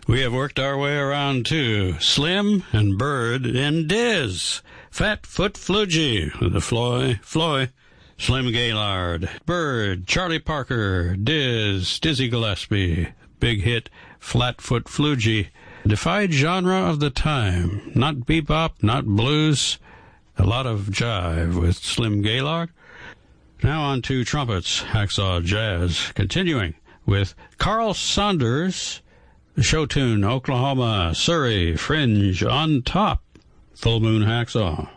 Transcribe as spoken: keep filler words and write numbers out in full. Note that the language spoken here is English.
We have worked our way around to Slim and Bird and Diz. Fat Foot Flugie, the Floy, Floy, Slim Gaillard, Bird, Charlie Parker, Diz, Dizzy Gillespie. Big hit, Flatfoot Flugie. Defied genre of the time. Not bebop, not blues. A lot of jive with Slim Gaillard. Now on to trumpets, Hacksaw Jazz. Continuing with Carl Saunders, the show tune, Oklahoma, Surrey, Fringe, On Top, Full Moon Hacksaw.